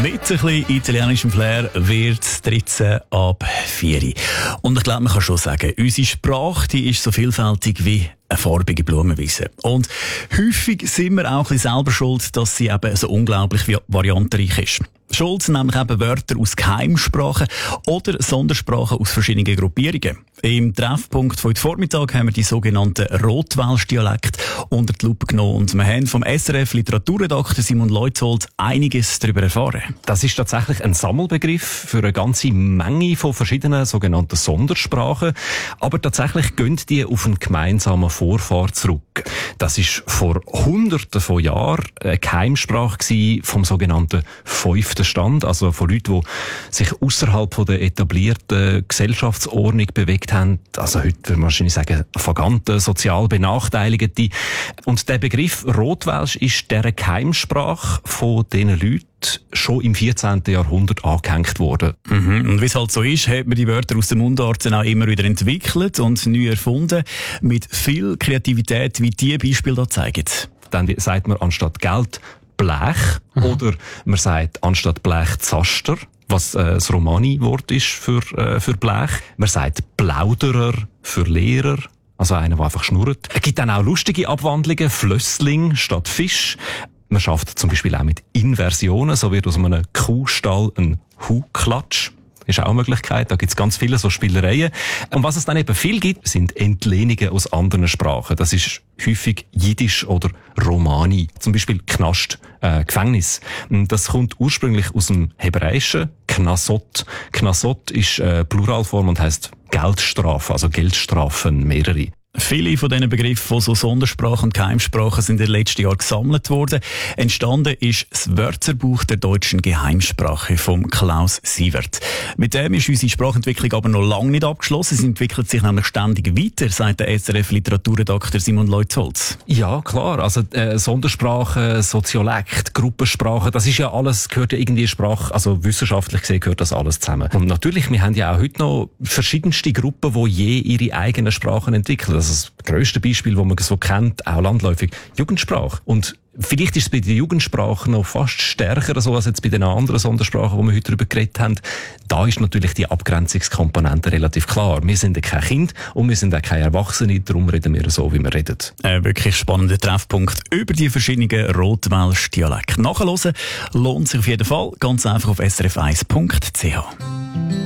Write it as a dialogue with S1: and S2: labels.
S1: Mit ein bisschen italienischem Flair wird es 13 ab 4. Und ich glaube, man kann schon sagen, unsere Sprache die ist so vielfältig wie eine farbige Blumenwiese. Und häufig sind wir auch ein bisschen selber schuld, dass sie eben so unglaublich variantenreich ist. Schuld sind nämlich eben Wörter aus Geheimsprachen oder Sondersprachen aus verschiedenen Gruppierungen. Im Treffpunkt von heute Vormittag haben wir die sogenannten Rotwelsch-Dialekte unter die Lupe genommen und wir haben vom SRF Literaturredakteur Simon Leutzold einiges darüber erfahren.
S2: Das ist tatsächlich ein Sammelbegriff für eine ganze Menge von verschiedenen sogenannten Sondersprachen, aber tatsächlich gehen die auf einen gemeinsamen Vorfahr zurück. Das ist vor Hunderten von Jahren eine Geheimsprache vom sogenannten 5. Stand, also von Leuten, die sich außerhalb der etablierten Gesellschaftsordnung bewegt haben. Also heute würde man wahrscheinlich sagen, vagante, sozial Benachteiligte. Und der Begriff Rotwelsch ist dieser Geheimsprache von diesen Leuten schon im 14. Jahrhundert angehängt worden.
S1: Und wie es halt so ist, hat man die Wörter aus den Mundarten auch immer wieder entwickelt und neu erfunden, mit viel Kreativität, wie die Beispiele da zeigen.
S2: Dann sagt man anstatt Geld Blech oder man sagt anstatt Blech Zaster, was das Romani-Wort ist für Blech. Man sagt Plauderer für Lehrer, also einer, der einfach schnurrt. Es gibt dann auch lustige Abwandlungen, Flössling statt Fisch. Man schafft zum Beispiel auch mit Inversionen, so wird aus einem Kuhstall ein Huklatsch. Ist auch eine Möglichkeit. Da gibt's ganz viele so Spielereien. Und was es dann eben viel gibt, sind Entlehnungen aus anderen Sprachen. Das ist häufig Jiddisch oder Romani. Zum Beispiel Knast, Gefängnis. Das kommt ursprünglich aus dem Hebräischen. Knasot. Knasot ist Pluralform und heisst Geldstrafe, also Geldstrafen, mehrere.
S1: Viele von diesen Begriffen von so Sondersprachen und Geheimsprachen sind in den letzten Jahren gesammelt worden. Entstanden ist das Wörterbuch der deutschen Geheimsprache von Klaus Sievert. Mit dem ist unsere Sprachentwicklung aber noch lange nicht abgeschlossen. Sie entwickelt sich nämlich ständig weiter, sagt der SRF Literaturredakteur Simon Leutzold.
S2: Ja, klar. Also Sondersprachen, Soziolekt, Gruppensprachen, das ist ja alles, gehört ja irgendwie Sprache, also wissenschaftlich gesehen gehört das alles zusammen. Und natürlich, wir haben ja auch heute noch verschiedenste Gruppen, die je ihre eigenen Sprachen entwickeln. Das grösste Beispiel, das man so kennt, auch landläufig, Jugendsprache. Und vielleicht ist es bei der Jugendsprache noch fast stärker so als jetzt bei den anderen Sondersprachen, die wir heute darüber geredet haben. Da ist natürlich die Abgrenzungskomponente relativ klar. Wir sind ja kein Kind und wir sind auch keine Erwachsene, darum reden wir so, wie wir reden.
S1: Ein wirklich spannender Treffpunkt über die verschiedenen Rotwelsch-Dialekte. Nachhören lohnt sich auf jeden Fall. Ganz einfach auf srf1.ch.